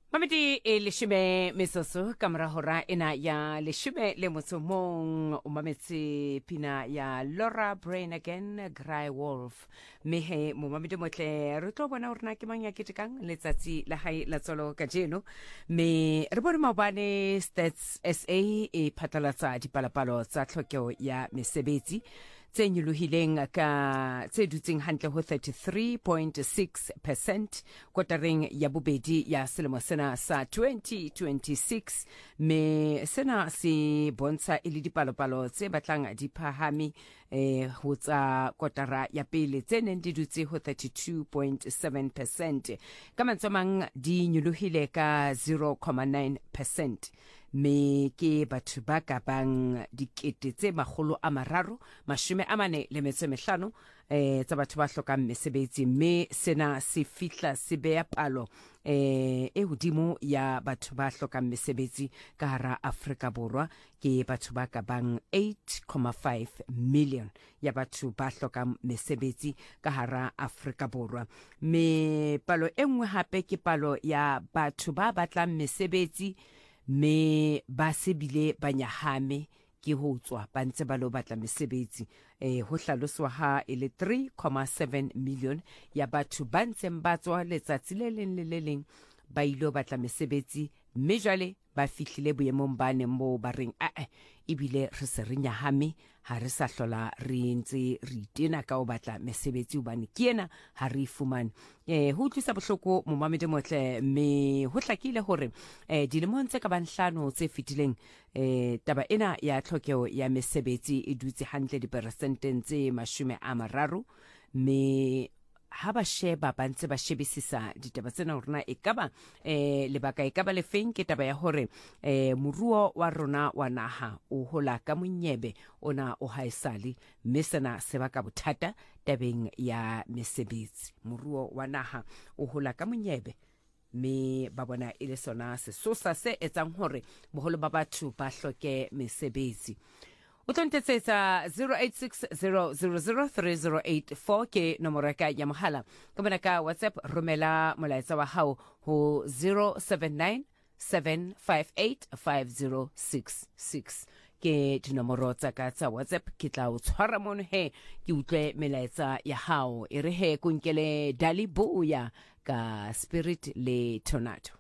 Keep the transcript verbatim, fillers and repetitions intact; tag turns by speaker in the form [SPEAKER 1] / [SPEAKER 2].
[SPEAKER 1] Mamedi e leshime mesoso kamera hora ena ya leshime le motsomong o mametse pina ya Laura Brain Again Grey Wolf mehe mo mamedi motle re tlo bona hore na ke mang ya ketekang letsatsi la hae la tsolo ka jeno me re bone mabane Stats S A e phatlalatsa dipalapalo tsa tlhokego ya mesebetsi tse nyolohileng ka tse dutseng hantle ho thirty-three point six percent kotareng ya bobedi ya selemo sena sa twenty twenty-six me sena se bontsha ile dipalopalo tse batlang di phahame eh ho tsa kotara ya pele tse neng di dutse ho thirty-two point seven percent ka mantsomang di nyolohile ka zero point nine percent me ke batho ba ka bang dikete tse magolo a mararo mashome a mane le metso e mehlano eh tsa batho ba hlokang mesebetsi me sena se fihla se beya palo eh e hodimo ya batho ba hlokang mesebetsi ka hara Afrika Borwa ke batho ba ka bang eight point five million ya batho ba hlokang mesebetsi ka hara Afrika Borwa me palo e nngwe hape ke palo ya batho ba batlang mesebetsi me ba sebile ba nyahame ke ho tswa ba ntse ba lo batla mesebetsi eh ho hlaloswa ha ile three point seven million ya batho ba ntse ba tswa letsatsi le leng le le leng ba ilo batla mesebetsi mme jwale ba fihlile boemong ba ne mo ba reng a a ibile re se re nyahame ha re sa hlola re ntse re tena ka o batla mesebetsi ubane ke ena ha re fumane eh ho tlisa bohloko mo mamedi motle me ho hlakile hore eh dilemong tse ka banhlano tse fitileng eh taba ena ya tlhokego ya mesebetsi e dutse hantle di percenteng tse mashome a mararo me ha ba sheba ba ntse ba shebisisa ditaba tsena rona e kaba eh lebaka e kaba le feng ke taba ya hore eh moruo wa rona wa naha o hola ka monyebe ona o haisali mesena se ba ka bothata tabeng ya mesebetsi moruo wa naha o hola ka monyebe me ba bona ile sona se sosa se etsang hore boholo ba batho ba hloke mesebetsi o tlontetsetsa zero eight six zero zero zero three zero eight four ke nomoro ka ya mohala ka bona ka WhatsApp romela molaetsa wa hao ho zero seven nine seven five eight five zero six six ke dinomoro tsa ka tsa WhatsApp ke tla o tshwara mono he ke utlwe melaetsa ya hao e re he kunkele Dali Buya ka Spirit le Tornado.